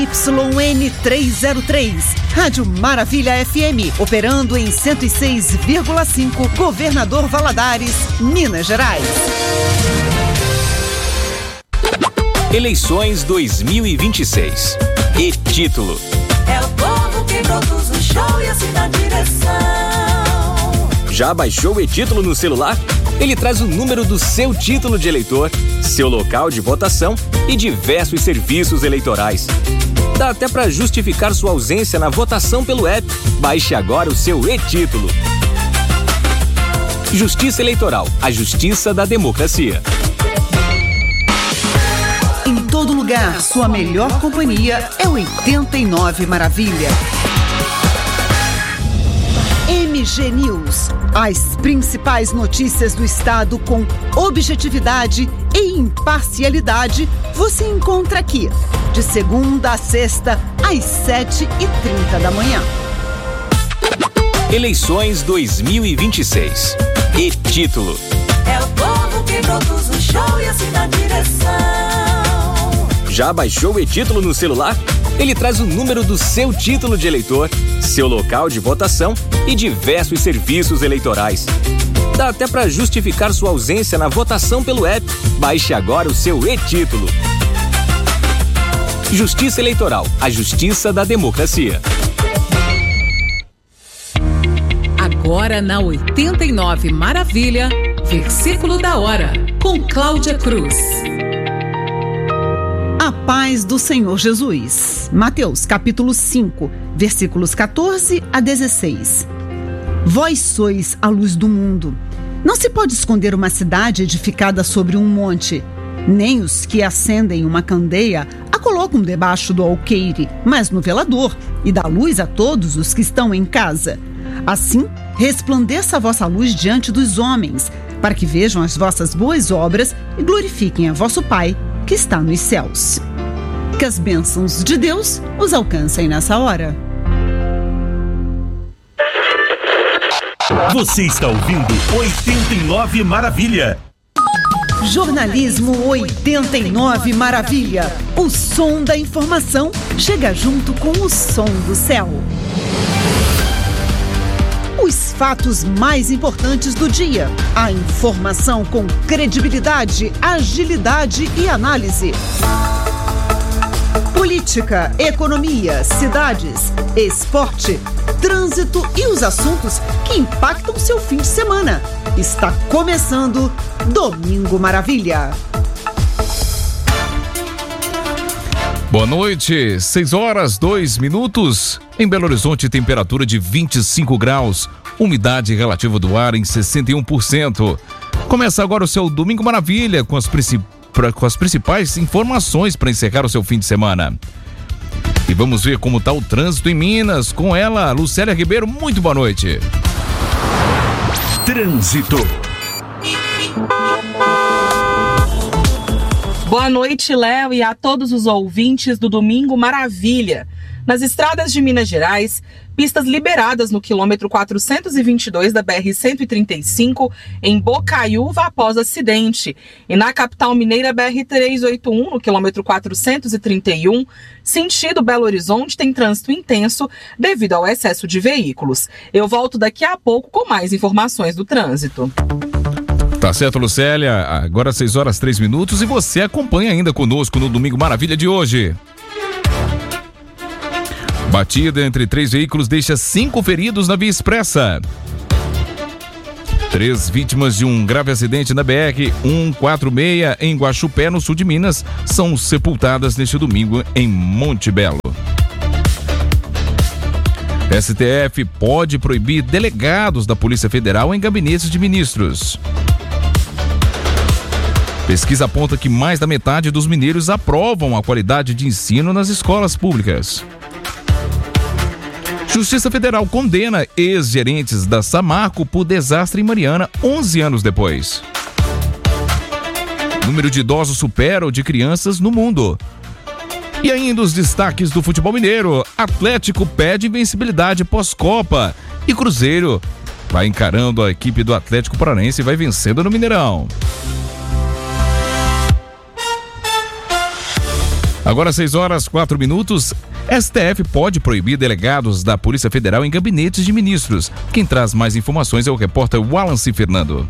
YN303, Rádio Maravilha FM, operando em 106,5, Governador Valadares, Minas Gerais. Eleições 2026. E título: é o povo que produz o show e assim dá direção. Já baixou o e-título no celular? Ele traz o número do seu título de eleitor, seu local de votação e diversos serviços eleitorais. Dá até para justificar sua ausência na votação pelo app. Baixe agora o seu e-título. Justiça Eleitoral, a justiça da democracia. Em todo lugar, sua melhor companhia é 89 Maravilha. MG News. As principais notícias do estado com objetividade e imparcialidade você encontra aqui, de segunda a sexta, às 7h30 da manhã. Eleições 2026. E título: é o povo que produz o show e assim dá direção. Já baixou o e-título no celular? Ele traz o número do seu título de eleitor, seu local de votação e diversos serviços eleitorais. Dá até para justificar sua ausência na votação pelo app. Baixe agora o seu e-título. Justiça Eleitoral, a justiça da democracia. Agora na 89 Maravilha, versículo da hora, com Cláudia Cruz. A paz do Senhor Jesus. Mateus, capítulo 5, versículos 14 a 16. Vós sois a luz do mundo. Não se pode esconder uma cidade edificada sobre um monte. Nem os que acendem uma candeia a colocam debaixo do alqueire, mas no velador, e dá luz a todos os que estão em casa. Assim, resplandeça a vossa luz diante dos homens, para que vejam as vossas boas obras e glorifiquem a vosso Pai, que está nos céus. Que as bênçãos de Deus os alcancem nessa hora. Você está ouvindo 89 Maravilha. Jornalismo 89 Maravilha. O som da informação chega junto com o som do céu. Os fatos mais importantes do dia. A informação com credibilidade, agilidade e análise. Política, economia, cidades, esporte, trânsito e os assuntos que impactam seu fim de semana. Está começando Domingo Maravilha. Boa noite, 6h02. Em Belo Horizonte, temperatura de 25 graus, umidade relativa do ar em 61%. Começa agora o seu Domingo Maravilha com as principais informações para encerrar o seu fim de semana. E vamos ver como está o trânsito em Minas. Com ela, Lucélia Ribeiro, muito boa noite. Trânsito. Boa noite, Léo, e a todos os ouvintes do Domingo Maravilha. Nas estradas de Minas Gerais, pistas liberadas no quilômetro 422 da BR-135 em Bocaiúva após acidente. E na capital mineira, BR-381, no quilômetro 431, sentido Belo Horizonte, tem trânsito intenso devido ao excesso de veículos. Eu volto daqui a pouco com mais informações do trânsito. Tá certo, Lucélia. Agora 6h03 e você acompanha ainda conosco no Domingo Maravilha de hoje. Batida entre 3 veículos deixa 5 feridos na Via Expressa. 3 vítimas de um grave acidente na BR-146 em Guaxupé, no sul de Minas, são sepultadas neste domingo em Monte Belo. STF pode proibir delegados da Polícia Federal em gabinetes de ministros. Pesquisa aponta que mais da metade dos mineiros aprovam a qualidade de ensino nas escolas públicas. Justiça Federal condena ex-gerentes da Samarco por desastre em Mariana 11 anos depois. Número de idosos supera o de crianças no mundo. E ainda os destaques do futebol mineiro. Atlético pede invencibilidade pós-Copa. E Cruzeiro vai encarando a equipe do Atlético Paranaense e vai vencendo no Mineirão. Agora 6h04. STF pode proibir delegados da Polícia Federal em gabinetes de ministros. Quem traz mais informações é o repórter Wallace Fernando.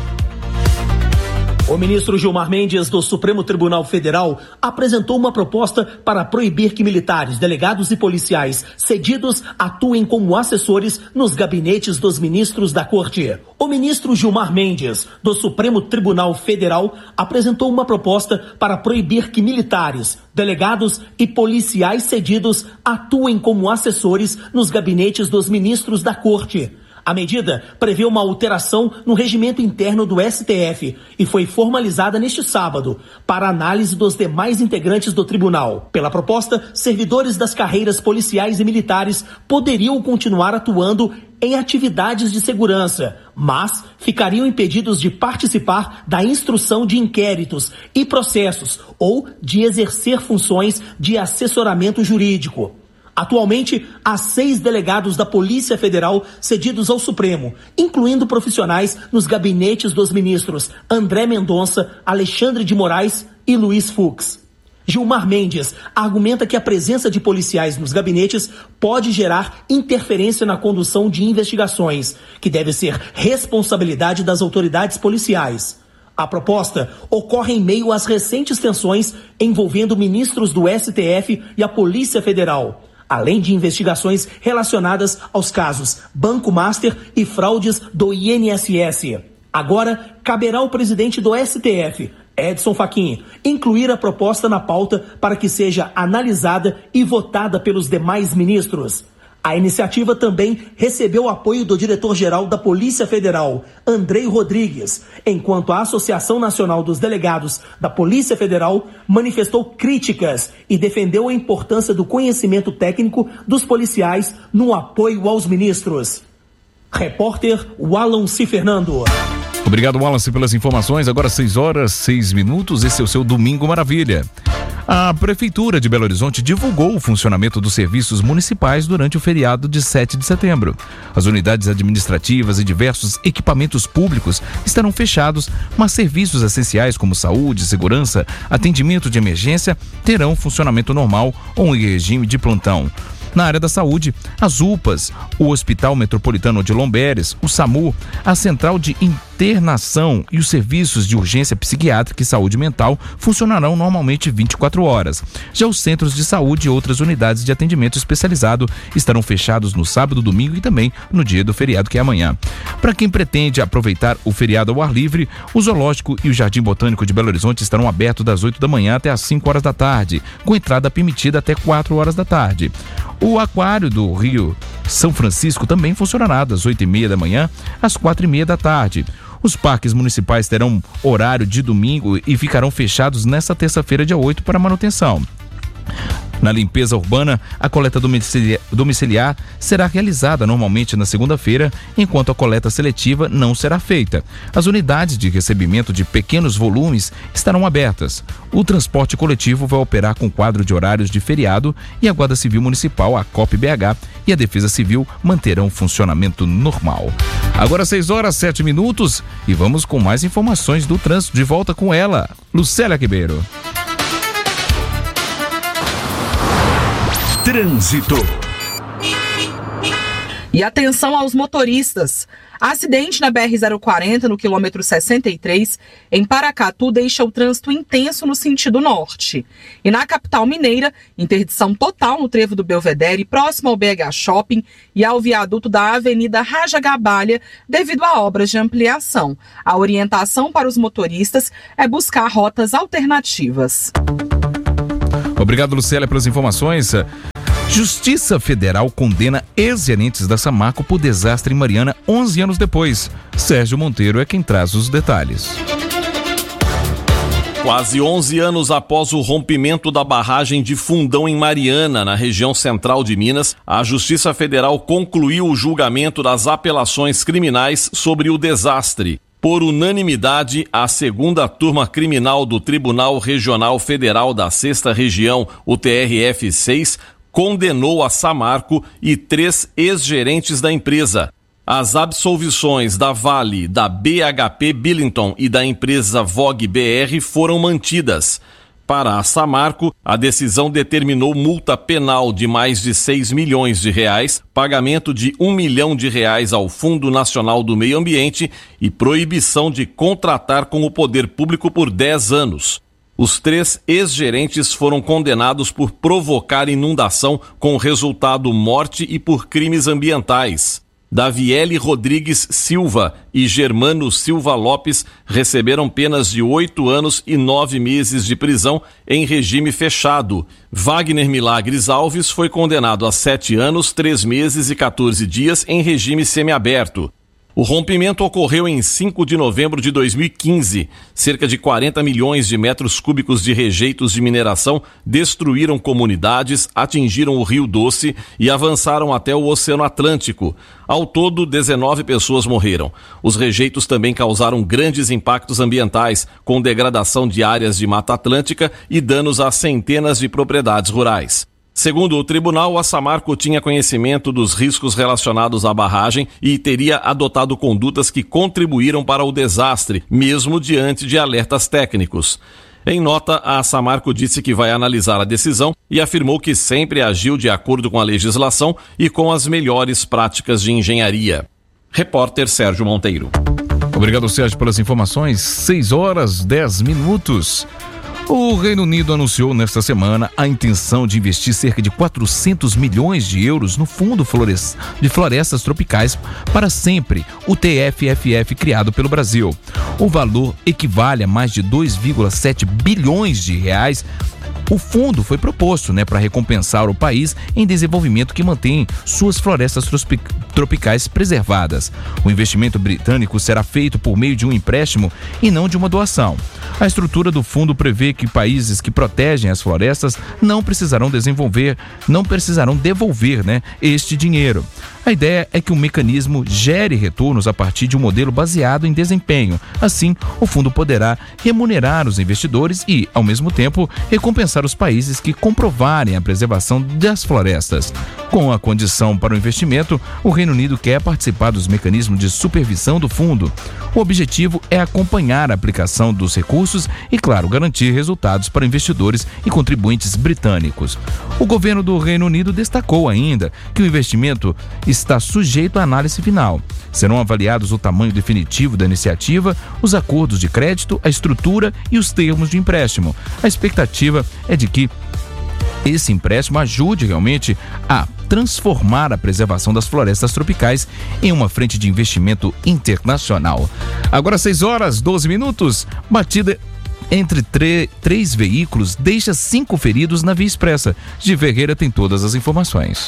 O ministro Gilmar Mendes, do Supremo Tribunal Federal, apresentou uma proposta para proibir que militares, delegados e policiais cedidos atuem como assessores nos gabinetes dos ministros da Corte. O ministro Gilmar Mendes, do Supremo Tribunal Federal, apresentou uma proposta para proibir que militares, delegados e policiais cedidos atuem como assessores nos gabinetes dos ministros da Corte. A medida prevê uma alteração no regimento interno do STF e foi formalizada neste sábado para análise dos demais integrantes do tribunal. Pela proposta, servidores das carreiras policiais e militares poderiam continuar atuando em atividades de segurança, mas ficariam impedidos de participar da instrução de inquéritos e processos ou de exercer funções de assessoramento jurídico. Atualmente, há 6 delegados da Polícia Federal cedidos ao Supremo, incluindo profissionais nos gabinetes dos ministros André Mendonça, Alexandre de Moraes e Luiz Fux. Gilmar Mendes argumenta que a presença de policiais nos gabinetes pode gerar interferência na condução de investigações, que deve ser responsabilidade das autoridades policiais. A proposta ocorre em meio às recentes tensões envolvendo ministros do STF e a Polícia Federal, além de investigações relacionadas aos casos Banco Master e fraudes do INSS. Agora, caberá ao presidente do STF, Edson Fachin, incluir a proposta na pauta para que seja analisada e votada pelos demais ministros. A iniciativa também recebeu o apoio do diretor-geral da Polícia Federal, Andrei Rodrigues, enquanto a Associação Nacional dos Delegados da Polícia Federal manifestou críticas e defendeu a importância do conhecimento técnico dos policiais no apoio aos ministros. Repórter Wallace Fernando. Obrigado, Wallace, pelas informações. Agora 6h06. Esse é o seu Domingo Maravilha. A Prefeitura de Belo Horizonte divulgou o funcionamento dos serviços municipais durante o feriado de 7 de setembro. As unidades administrativas e diversos equipamentos públicos estarão fechados, mas serviços essenciais como saúde, segurança, atendimento de emergência terão funcionamento normal ou em regime de plantão. Na área da saúde, as UPAs, o Hospital Metropolitano de Lomberes, o SAMU, a Central de Internação e os serviços de urgência psiquiátrica e saúde mental funcionarão normalmente 24 horas. Já os centros de saúde e outras unidades de atendimento especializado estarão fechados no sábado, domingo e também no dia do feriado, que é amanhã. Para quem pretende aproveitar o feriado ao ar livre, o Zoológico e o Jardim Botânico de Belo Horizonte estarão abertos das 8 da manhã até às 5 horas da tarde, com entrada permitida até 4 horas da tarde. O Aquário do Rio São Francisco também funcionará das 8h30 da manhã às 4h30 da tarde. Os parques municipais terão horário de domingo e ficarão fechados nesta terça-feira, dia 8, para manutenção. Na limpeza urbana, a coleta domiciliar será realizada normalmente na segunda-feira, enquanto a coleta seletiva não será feita. As unidades de recebimento de pequenos volumes estarão abertas. O transporte coletivo vai operar com quadro de horários de feriado e a Guarda Civil Municipal, a COP-BH, e a Defesa Civil manterão funcionamento normal. Agora 6h07 e vamos com mais informações do trânsito. De volta com ela, Lucélia Ribeiro. Trânsito. E atenção aos motoristas. Acidente na BR-040, no quilômetro 63, em Paracatu, deixa o trânsito intenso no sentido norte. E na capital mineira, interdição total no trevo do Belvedere, próximo ao BH Shopping e ao viaduto da Avenida Raja Gabalha, devido a obras de ampliação. A orientação para os motoristas é buscar rotas alternativas. Obrigado, Lucélia, pelas informações. Justiça Federal condena ex-gerentes da Samarco por desastre em Mariana 11 anos depois. Sérgio Monteiro é quem traz os detalhes. Quase 11 anos após o rompimento da barragem de Fundão em Mariana, na região central de Minas, a Justiça Federal concluiu o julgamento das apelações criminais sobre o desastre. Por unanimidade, a segunda turma criminal do Tribunal Regional Federal da 6ª Região, o TRF-6, condenou a Samarco e 3 ex-gerentes da empresa. As absolvições da Vale, da BHP Billington e da empresa Vogue BR foram mantidas. Para a Samarco, a decisão determinou multa penal de mais de 6 milhões de reais, pagamento de R$1 milhão ao Fundo Nacional do Meio Ambiente e proibição de contratar com o poder público por 10 anos. Os 3 ex-gerentes foram condenados por provocar inundação com resultado morte e por crimes ambientais. Daviele Rodrigues Silva e Germano Silva Lopes receberam penas de 8 anos e 9 meses de prisão em regime fechado. Wagner Milagres Alves foi condenado a 7 anos, 3 meses e 14 dias em regime semiaberto. O rompimento ocorreu em 5 de novembro de 2015. Cerca de 40 milhões de metros cúbicos de rejeitos de mineração destruíram comunidades, atingiram o Rio Doce e avançaram até o Oceano Atlântico. Ao todo, 19 pessoas morreram. Os rejeitos também causaram grandes impactos ambientais, com degradação de áreas de Mata Atlântica e danos a centenas de propriedades rurais. Segundo o tribunal, a Samarco tinha conhecimento dos riscos relacionados à barragem e teria adotado condutas que contribuíram para o desastre, mesmo diante de alertas técnicos. Em nota, a Samarco disse que vai analisar a decisão e afirmou que sempre agiu de acordo com a legislação e com as melhores práticas de engenharia. Repórter Sérgio Monteiro. Obrigado, Sérgio, pelas informações. 6:10. O Reino Unido anunciou nesta semana a intenção de investir cerca de 400 milhões de euros no Fundo de Florestas Tropicais para sempre, o TFFF, criado pelo Brasil. O valor equivale a mais de 2,7 bilhões de reais. O fundo foi proposto, para recompensar o país em desenvolvimento que mantém suas florestas tropicais preservadas. O investimento britânico será feito por meio de um empréstimo e não de uma doação. A estrutura do fundo prevê que países que protegem as florestas não precisarão devolver este dinheiro. A ideia é que o mecanismo gere retornos a partir de um modelo baseado em desempenho. Assim, o fundo poderá remunerar os investidores e, ao mesmo tempo, recompensar os países que comprovarem a preservação das florestas. Com a condição para o investimento, o Reino Unido quer participar dos mecanismos de supervisão do fundo. O objetivo é acompanhar a aplicação dos recursos e, claro, garantir resultados para investidores e contribuintes britânicos. O governo do Reino Unido destacou ainda que o investimento está sujeito à análise final. Serão avaliados o tamanho definitivo da iniciativa, os acordos de crédito, a estrutura e os termos de empréstimo. A expectativa é de que esse empréstimo ajude realmente a transformar a preservação das florestas tropicais em uma frente de investimento internacional. Agora 6:12. Batida entre 3 veículos deixa 5 feridos na Via Expressa. De Ferreira tem todas as informações.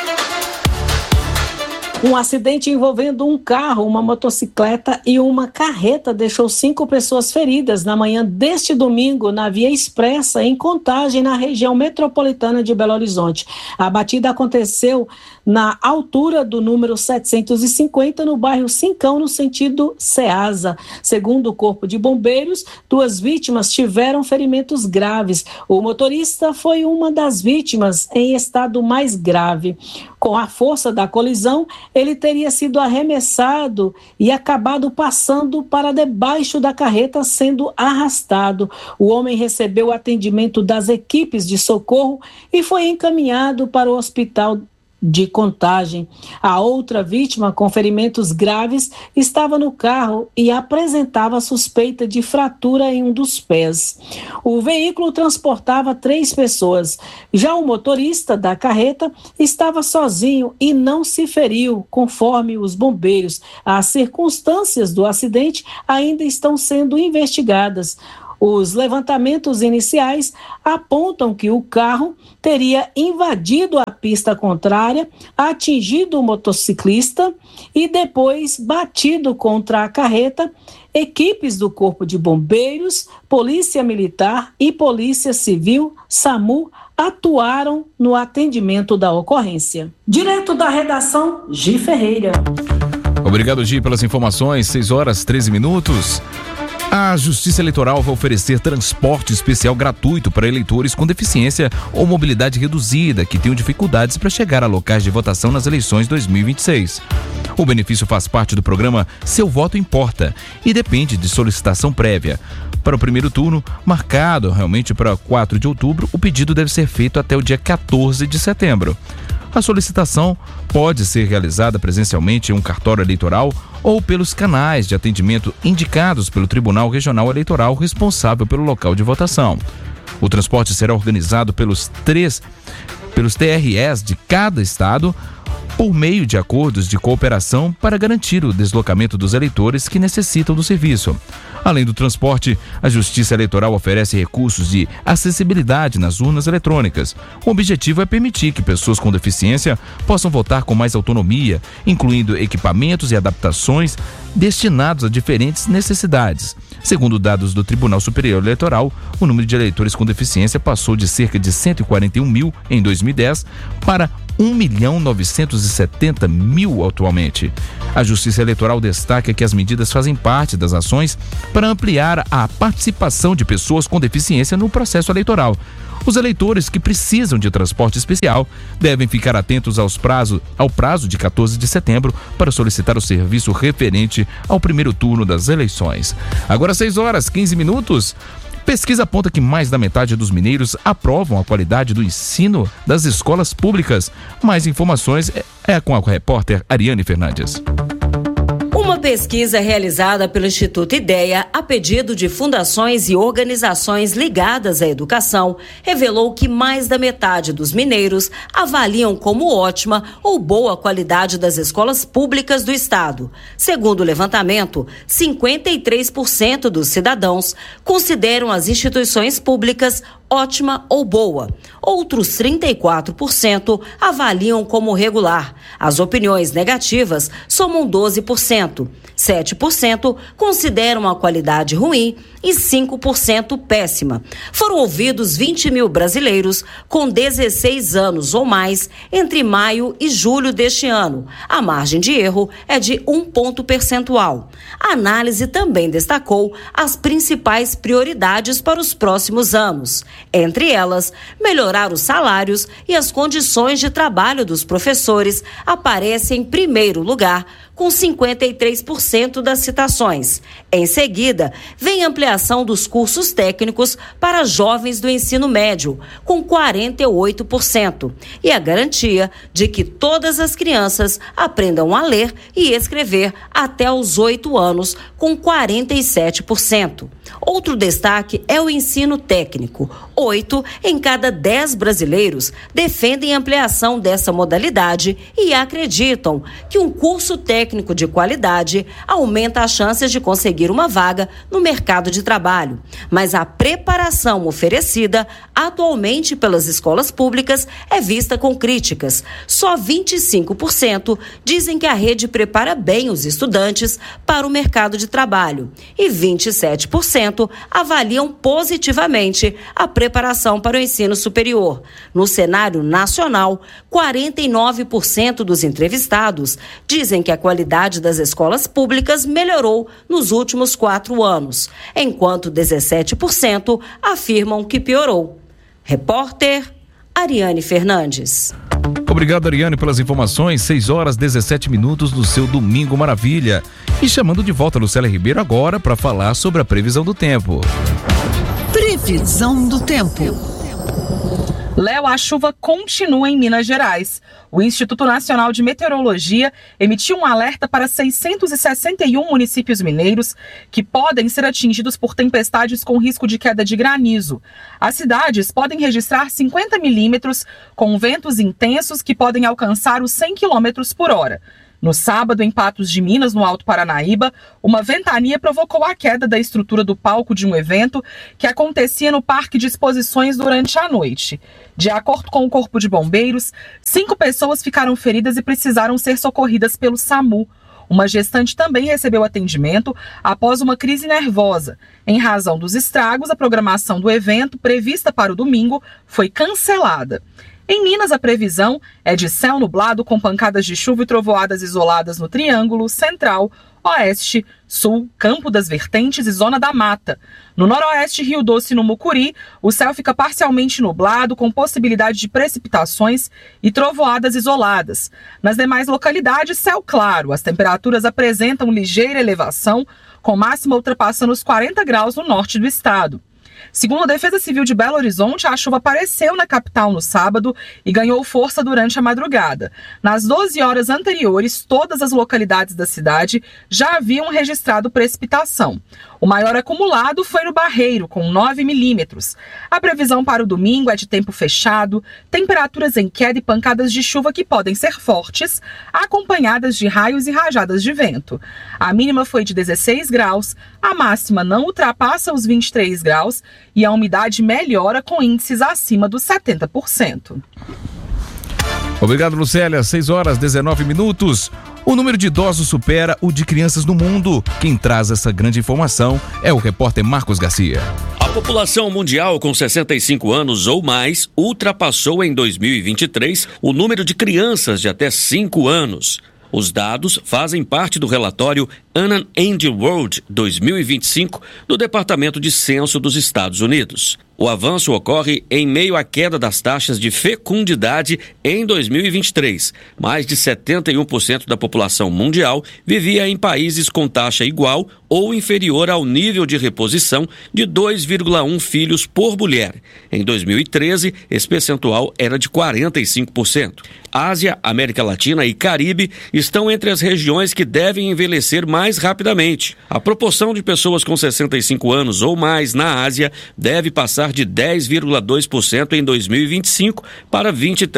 Um acidente envolvendo um carro, uma motocicleta e uma carreta deixou 5 pessoas feridas na manhã deste domingo na Via Expressa, em Contagem, na região metropolitana de Belo Horizonte. A batida aconteceu na altura do número 750, no bairro Cincão, no sentido Ceasa. Segundo o Corpo de Bombeiros, 2 vítimas tiveram ferimentos graves. O motorista foi uma das vítimas em estado mais grave. Com a força da colisão, ele teria sido arremessado e acabado passando para debaixo da carreta, sendo arrastado. O homem recebeu atendimento das equipes de socorro e foi encaminhado para o hospital de Contagem. A outra vítima, com ferimentos graves, estava no carro e apresentava suspeita de fratura em um dos pés. O veículo transportava 3 pessoas. Já o motorista da carreta estava sozinho e não se feriu, conforme os bombeiros. As circunstâncias do acidente ainda estão sendo investigadas. Os levantamentos iniciais apontam que o carro teria invadido a pista contrária, atingido o motociclista e depois batido contra a carreta. Equipes do Corpo de Bombeiros, Polícia Militar e Polícia Civil, SAMU, atuaram no atendimento da ocorrência. Direto da redação, Gi Ferreira. Obrigado, Gi, pelas informações. 6:13. A Justiça Eleitoral vai oferecer transporte especial gratuito para eleitores com deficiência ou mobilidade reduzida que tenham dificuldades para chegar a locais de votação nas eleições 2026. O benefício faz parte do programa Seu Voto Importa e depende de solicitação prévia. Para o primeiro turno, marcado realmente para 4 de outubro, o pedido deve ser feito até o dia 14 de setembro. A solicitação pode ser realizada presencialmente em um cartório eleitoral ou pelos canais de atendimento indicados pelo Tribunal Regional Eleitoral responsável pelo local de votação. O transporte será organizado pelos TREs de cada estado por meio de acordos de cooperação para garantir o deslocamento dos eleitores que necessitam do serviço. Além do transporte, a Justiça Eleitoral oferece recursos de acessibilidade nas urnas eletrônicas. O objetivo é permitir que pessoas com deficiência possam votar com mais autonomia, incluindo equipamentos e adaptações destinados a diferentes necessidades. Segundo dados do Tribunal Superior Eleitoral, o número de eleitores com deficiência passou de cerca de 141 mil em 2010 para 1.970.000 atualmente. A Justiça Eleitoral destaca que as medidas fazem parte das ações para ampliar a participação de pessoas com deficiência no processo eleitoral. Os eleitores que precisam de transporte especial devem ficar atentos ao prazo de 14 de setembro para solicitar o serviço referente ao primeiro turno das eleições. Agora 6h15. Pesquisa aponta que mais da metade dos mineiros aprovam a qualidade do ensino das escolas públicas. Mais informações é com a repórter Ariane Fernandes. Uma pesquisa realizada pelo Instituto IDEA, a pedido de fundações e organizações ligadas à educação, revelou que mais da metade dos mineiros avaliam como ótima ou boa qualidade das escolas públicas do estado. Segundo o levantamento, 53% dos cidadãos consideram as instituições públicas ótima ou boa. Outros 34% avaliam como regular. As opiniões negativas somam 12%. 7% consideram a qualidade ruim e 5% péssima. Foram ouvidos 20 mil brasileiros com 16 anos ou mais entre maio e julho deste ano. A margem de erro é de 1 ponto percentual. A análise também destacou as principais prioridades para os próximos anos. Entre elas, melhorar os salários e as condições de trabalho dos professores aparecem em primeiro lugar, com 53% das citações. Em seguida, vem a ampliação dos cursos técnicos para jovens do ensino médio, com 48%, e a garantia de que todas as crianças aprendam a ler e escrever até os 8 anos, com 47%. Outro destaque é o ensino técnico. 8 em cada 10 brasileiros defendem a ampliação dessa modalidade e acreditam que um curso técnico de qualidade aumenta as chances de conseguir uma vaga no mercado de trabalho. Mas a preparação oferecida atualmente pelas escolas públicas é vista com críticas. Só 25% dizem que a rede prepara bem os estudantes para o mercado de trabalho e 27% avaliam positivamente a preparação para o ensino superior. No cenário nacional, 49% dos entrevistados dizem que a qualidade das escolas públicas melhorou nos últimos 4 anos, enquanto 17% afirmam que piorou. Repórter Ariane Fernandes. Obrigado, Ariane, pelas informações. 6h17 no seu Domingo Maravilha. E chamando de volta a Lucélia Ribeiro agora para falar sobre a previsão do tempo. Previsão do tempo. Léo, a chuva continua em Minas Gerais. O Instituto Nacional de Meteorologia emitiu um alerta para 661 municípios mineiros que podem ser atingidos por tempestades com risco de queda de granizo. As cidades podem registrar 50 milímetros com ventos intensos que podem alcançar os 100 quilômetros por hora. No sábado, em Patos de Minas, no Alto Paranaíba, uma ventania provocou a queda da estrutura do palco de um evento que acontecia no Parque de Exposições durante a noite. De acordo com o Corpo de Bombeiros, 5 pessoas ficaram feridas e precisaram ser socorridas pelo SAMU. Uma gestante também recebeu atendimento após uma crise nervosa. Em razão dos estragos, a programação do evento, prevista para o domingo, foi cancelada. Em Minas, a previsão é de céu nublado com pancadas de chuva e trovoadas isoladas no Triângulo, Central, Oeste, Sul, Campo das Vertentes e Zona da Mata. No Noroeste, Rio Doce e no Mucuri, o céu fica parcialmente nublado com possibilidade de precipitações e trovoadas isoladas. Nas demais localidades, céu claro. As temperaturas apresentam ligeira elevação, com máxima ultrapassando os 40 graus no norte do estado. Segundo a Defesa Civil de Belo Horizonte, a chuva apareceu na capital no sábado e ganhou força durante a madrugada. Nas 12 horas anteriores, todas as localidades da cidade já haviam registrado precipitação. O maior acumulado foi no Barreiro, com 9 milímetros. A previsão para o domingo é de tempo fechado, temperaturas em queda e pancadas de chuva que podem ser fortes, acompanhadas de raios e rajadas de vento. A mínima foi de 16 graus, a máxima não ultrapassa os 23 graus e a umidade melhora com índices acima dos 70%. Obrigado, Lucélia. 6h19. O número de idosos supera o de crianças no mundo. Quem traz essa grande informação é o repórter Marcos Garcia. A população mundial com 65 anos ou mais ultrapassou em 2023 o número de crianças de até 5 anos. Os dados fazem parte do relatório Unending World 2025 do Departamento de Censo dos Estados Unidos. O avanço ocorre em meio à queda das taxas de fecundidade em 2023. Mais de 71% da população mundial vivia em países com taxa igual ou inferior ao nível de reposição de 2,1 filhos por mulher. Em 2013, esse percentual era de 45%. Ásia, América Latina e Caribe estão entre as regiões que devem envelhecer mais rapidamente. A proporção de pessoas com 65 anos ou mais na Ásia deve passar de 10,2% em 2025 para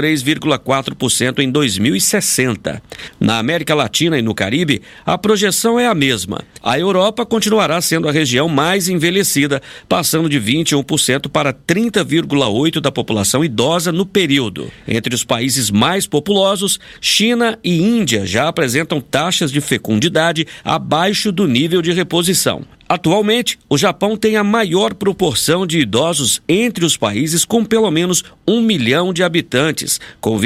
23,4% em 2060. Na América Latina e no Caribe, a projeção é a mesma. A Europa continuará sendo a região mais envelhecida, passando de 21% para 30,8% da população idosa no período. Entre os países mais populosos, China e Índia já apresentam taxas de fecundidade abaixo do nível de reposição. Atualmente, o Japão tem a maior proporção de idosos entre os países com pelo menos 1 milhão de habitantes, com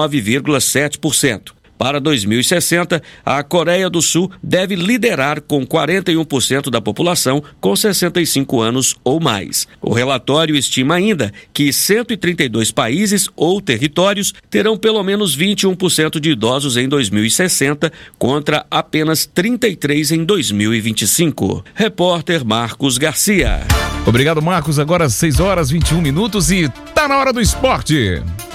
29,7%. Para 2060, a Coreia do Sul deve liderar com 41% da população com 65 anos ou mais. O relatório estima ainda que 132 países ou territórios terão pelo menos 21% de idosos em 2060, contra apenas 33 em 2025. Repórter Marcos Garcia. Obrigado, Marcos. Agora 6h21 e tá na hora do esporte.